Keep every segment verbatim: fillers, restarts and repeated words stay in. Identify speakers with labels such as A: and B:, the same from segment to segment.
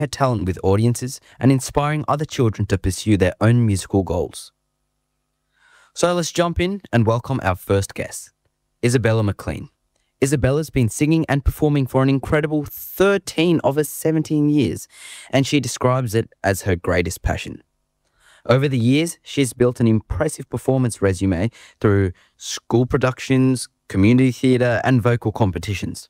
A: her talent with audiences and inspiring other children to pursue their own musical goals. So let's jump in and welcome our first guest, Isabella McLean. Isabella's been singing and performing for an incredible thirteen of her seventeen years, and she describes it as her greatest passion. Over the years, she's built an impressive performance resume through school productions, community theatre and vocal competitions.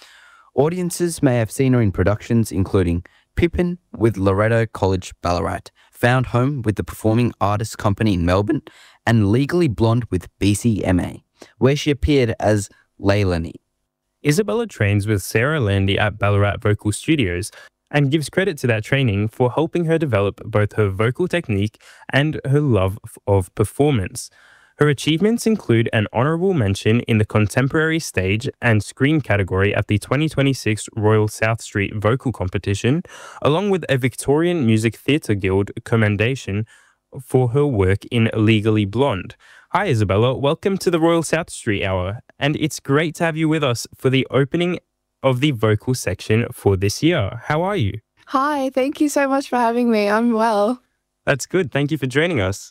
A: Audiences may have seen her in productions including Pippin with Loreto College Ballarat, Found Home with the Performing Artists Company in Melbourne, and Legally Blonde with B C M A, where she appeared as Leilani.
B: Isabella trains with Sarah Landy at Ballarat Vocal Studios and gives credit to that training for helping her develop both her vocal technique and her love of performance. Her achievements include an honourable mention in the Contemporary Stage and Screen category at the twenty twenty-six Royal South Street Vocal Competition, along with a Victorian Music Theatre Guild commendation for her work in Legally Blonde. Hi Isabella, welcome to the Royal South Street Hour, and it's great to have you with us for the opening of the vocal section for this year. How are you?
C: Hi, thank you so much for having me. I'm well.
B: That's good. Thank you for joining us.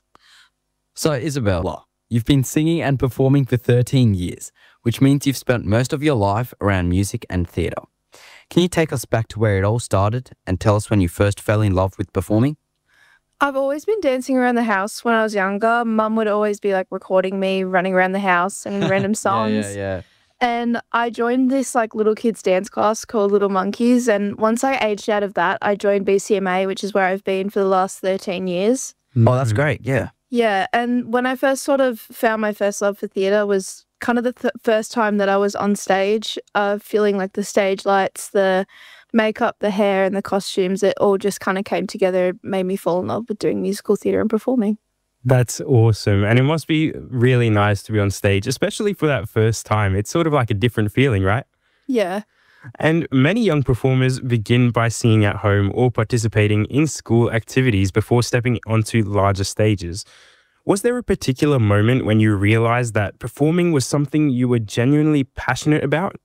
A: So Isabella, you've been singing and performing for thirteen years, which means you've spent most of your life around music and theatre. Can you take us back to where it all started and tell us when you first fell in love with performing?
C: I've always been dancing around the house when I was younger. Mum would always be like recording me running around the house singing random songs.
A: Yeah, yeah, yeah.
C: And I joined this like little kids dance class called Little Monkeys. And once I aged out of that, I joined B C M A, which is where I've been for the last thirteen years.
A: Oh, that's great. Yeah.
C: Yeah. And when I first sort of found my first love for theatre was kind of the th first time that I was on stage, uh, feeling like the stage lights, the makeup, the hair and the costumes, it all just kind of came together. It made me fall in love with doing musical theatre and performing.
B: That's awesome. And it must be really nice to be on stage, especially for that first time. It's sort of like a different feeling, right?
C: Yeah.
B: And many young performers begin by singing at home or participating in school activities before stepping onto larger stages. Was there a particular moment when you realized that performing was something you were genuinely passionate about?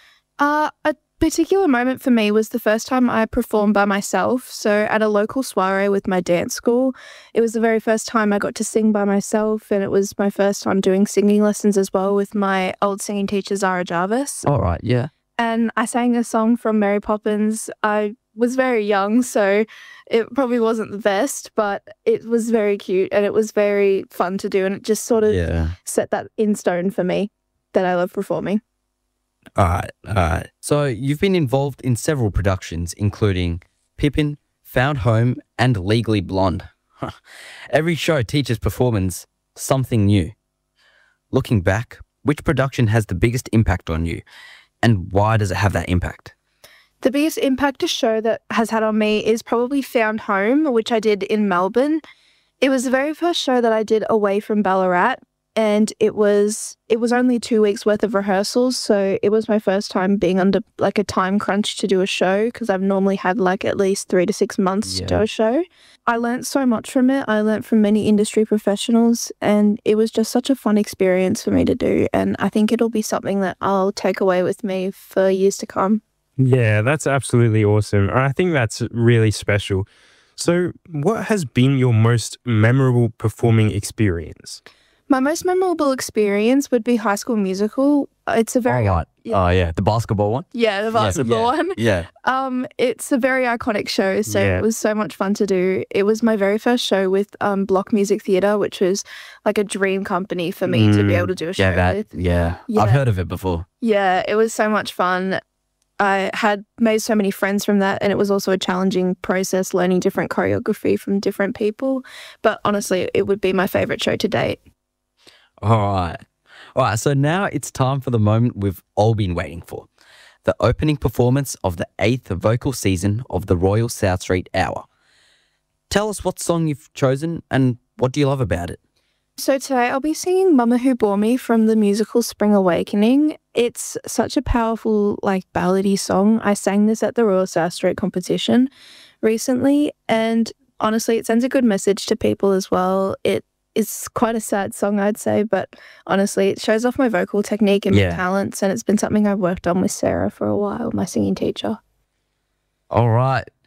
C: Uh, a particular moment for me was the first time I performed by myself. So at a local soiree with my dance school, it was the very first time I got to sing by myself, and it was my first time doing singing lessons as well with my old singing teacher, Zara Jarvis.
A: All right, yeah.
C: And I sang a song from Mary Poppins. I was very young, so it probably wasn't the best, but it was very cute and it was very fun to do, and it just sort of
A: Yeah.
C: set that in stone for me that I love performing.
A: All right, all right. So you've been involved in several productions, including Pippin, Found Home, and Legally Blonde. Every show teaches performance something new. Looking back, which production has the biggest impact on you, and why does it have that impact?
C: The biggest impact a show that has had on me is probably Found Home, which I did in Melbourne. It was the very first show that I did away from Ballarat, and it was it was only two weeks worth of rehearsals, so it was my first time being under like a time crunch to do a show, because I've normally had like at least three to six months
A: Yeah.
C: to do a show. I learnt so much from it. I learnt from many industry professionals, and it was just such a fun experience for me to do, and I think it'll be something that I'll take away with me for years to come.
B: Yeah, that's absolutely awesome. I think that's really special. So what has been your most memorable performing experience?
C: My most memorable experience would be High School Musical. It's a very
A: All right.
C: yeah.
A: Oh, yeah, the basketball one?
C: yeah, the basketball
A: yeah.
C: one.
A: Yeah.
C: Um, it's a very iconic show, so
B: Yeah.
C: it was so much fun to do. It was my very first show with um Block Music Theatre, which was like a dream company for me to be
B: Mm,
C: able to do a show
A: Yeah, that,
C: with.
A: yeah.
C: Yeah.
A: I've heard of it before.
C: Yeah, it was so much fun. I had made so many friends from that, and it was also a challenging process learning different choreography from different people. But honestly, it would be my favourite show to date.
A: All right. All right, so now it's time for the moment we've all been waiting for. The opening performance of the eighth vocal season of the Royal South Street Hour. Tell us what song you've chosen and what do you love about it?
C: So today I'll be singing Mama Who Bore Me from the musical Spring Awakening. It's such a powerful, like, ballady song. I sang this at the Royal South Street competition recently, and honestly, it sends a good message to people as well. It is quite a sad song, I'd say, but honestly, it shows off my vocal technique and
A: Yeah.
C: my talents, and it's been something I've worked on with Sarah for a while, my singing teacher.
A: All right.